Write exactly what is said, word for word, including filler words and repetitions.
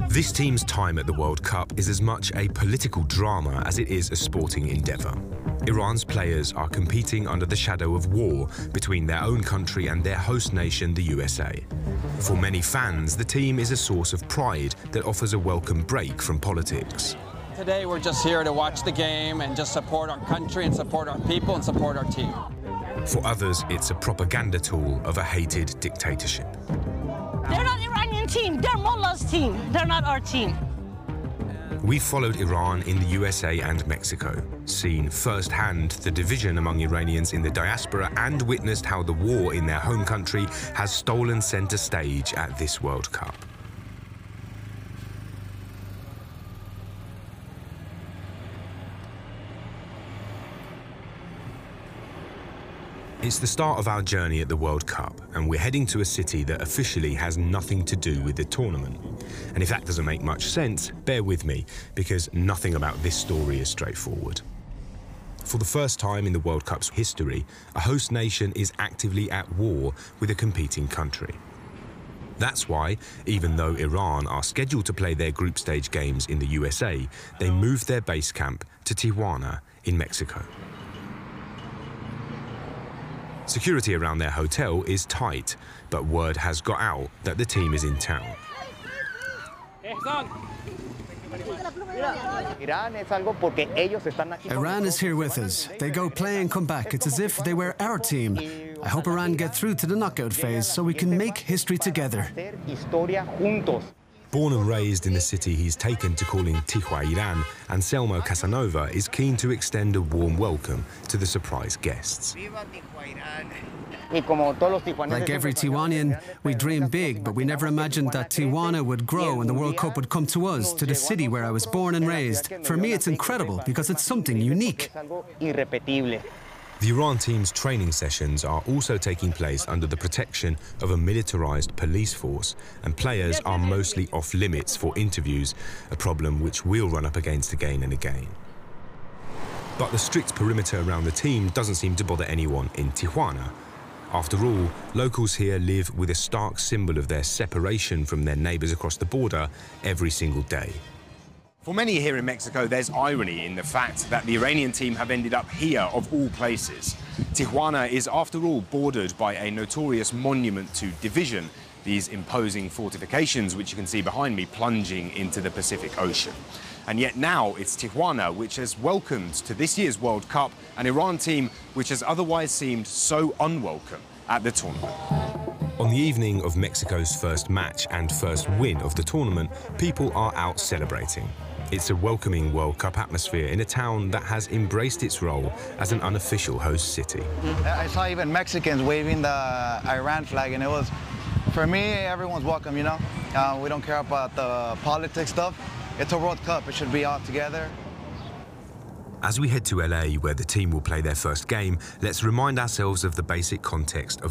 This team's time at the World Cup is as much a political drama as it is a sporting endeavour. Iran's players are competing under the shadow of war between their own country and their host nation, the U S A. For many fans, the team is a source of pride that offers a welcome break from politics. Today we're just here to watch the game and just support our country and support our people and support our team. For others, it's a propaganda tool of a hated dictatorship. They're not Iranian team, they're Mullah's team. They're not our team. We've followed Iran in the U S A and Mexico, seen firsthand the division among Iranians in the diaspora, and witnessed how the war in their home country has stolen center stage at this World Cup. It's the start of our journey at the World Cup, and we're heading to a city that officially has nothing to do with the tournament. And if that doesn't make much sense, bear with me, because nothing about this story is straightforward. For the first time in the World Cup's history, a host nation is actively at war with a competing country. That's why, even though Iran are scheduled to play their group stage games in the U S A, they moved their base camp to Tijuana in Mexico. Security around their hotel is tight, but word has got out that the team is in town. Iran is here with us. They go play and come back. It's as if they were our team. I hope Iran get through to the knockout phase so we can make history together. Born and raised in the city he's taken to calling Tijuana, Iran, Anselmo Casanova is keen to extend a warm welcome to the surprise guests. Like every Tijuanian, we dream big, but we never imagined that Tijuana would grow and the World Cup would come to us, to the city where I was born and raised. For me, it's incredible because it's something unique. The Iran team's training sessions are also taking place under the protection of a militarized police force, and players are mostly off limits for interviews, a problem which we'll run up against again and again. But the strict perimeter around the team doesn't seem to bother anyone in Tijuana. After all, locals here live with a stark symbol of their separation from their neighbors across the border every single day. For many here in Mexico, there's irony in the fact that the Iranian team have ended up here, of all places. Tijuana is, after all, bordered by a notorious monument to division, these imposing fortifications, which you can see behind me, plunging into the Pacific Ocean. And yet now it's Tijuana which has welcomed to this year's World Cup an Iran team which has otherwise seemed so unwelcome at the tournament. On the evening of Mexico's first match and first win of the tournament, people are out celebrating. It's a welcoming World Cup atmosphere in a town that has embraced its role as an unofficial host city. I saw even Mexicans waving the Iran flag, and it was, for me, everyone's welcome, you know? Uh, we don't care about the politics stuff. It's a World Cup, it should be all together. As we head to L A, where the team will play their first game, let's remind ourselves of the basic context of